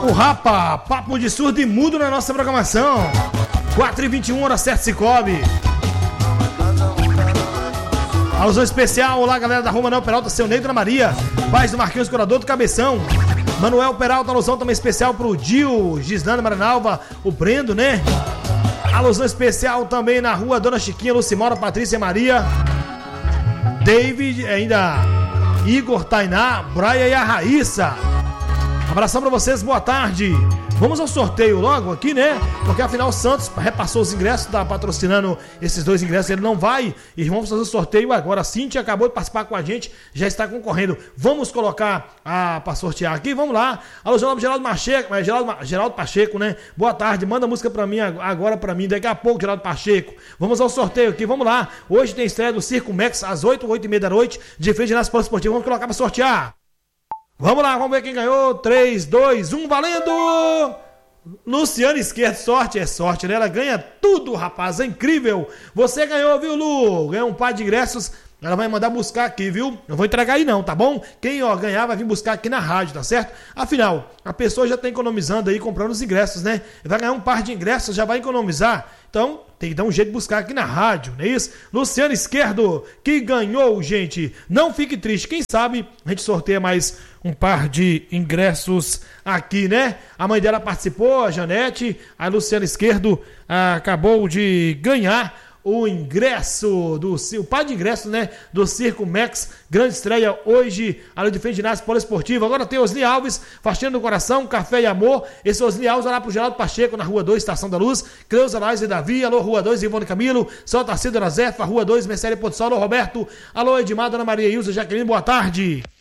O Rapa, papo de surdo e mudo na nossa programação. 4h21, hora certa, Cicobi. Alusão especial, olá galera da Rua Manuel Peralta, seu Neidra Maria, paz do Marquinhos Curador do Cabeção. Manuel Peralta, alusão também especial pro Dil, Gislana Maranalva, o Brendo, né? Alusão especial também na Rua Dona Chiquinha, Lucimora, Patrícia Maria, David, ainda Igor, Tainá, Braia e a Raíssa. Abração pra vocês, boa tarde. Vamos ao sorteio logo aqui, né? Porque afinal o Santos repassou os ingressos, tá patrocinando esses 2 ingressos, ele não vai. E vamos fazer o sorteio agora. A Cíntia acabou de participar com a gente, já está concorrendo. Vamos colocar para sortear aqui, vamos lá. Alô, Geraldo Pacheco, Geraldo Pacheco, né? Boa tarde, manda música pra mim agora pra mim, daqui a pouco, Geraldo Pacheco. Vamos ao sorteio aqui, vamos lá. Hoje tem estreia do Circo Max às 8h30 da noite, de frente na Esporte Esportivo. Vamos colocar pra sortear. Vamos lá, vamos ver quem ganhou. 3, 2, 1, valendo! Luciana Esquerdo, sorte é sorte, né? Ela ganha tudo, rapaz, é incrível. Você ganhou, viu, Lu? Ganhou um par de ingressos. Ela vai mandar buscar aqui, viu? Não vou entregar aí não, tá bom? Quem ganhar vai vir buscar aqui na rádio, tá certo? Afinal, a pessoa já tá economizando aí, comprando os ingressos, né? Vai ganhar um par de ingressos, já vai economizar. Então, tem que dar um jeito de buscar aqui na rádio, não é isso? Luciano Esquerdo, que ganhou, gente. Não fique triste. Quem sabe a gente sorteia mais um par de ingressos aqui, né? A mãe dela participou, a Janete. A Luciana Esquerdo acabou de ganhar o ingresso, o par de ingressos, né, do Circo Max, grande estreia hoje, ali de frente de ginásio poliesportivo. Agora tem Osni Alves, Faxina do Coração, Café e Amor. Esse Osni Alves vai lá pro Geraldo Pacheco, na Rua 2, Estação da Luz. Cleusa Laís e Davi, alô, Rua 2, Ivone Camilo, São Tarcísio da Zefa, Rua 2, Mercedes Ponte Sol, alô, Roberto, alô, Edmar, Dona Maria Ilza, Jaqueline, boa tarde.